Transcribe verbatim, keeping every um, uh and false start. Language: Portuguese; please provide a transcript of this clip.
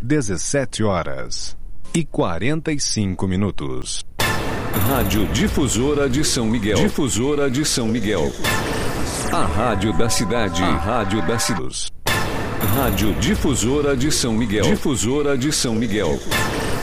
dezessete horas e quarenta e cinco minutos. Rádio Difusora de São Miguel. Difusora de São Miguel. A rádio da cidade. A rádio da cidade. Rádio Difusora de São Miguel. Difusora de São Miguel.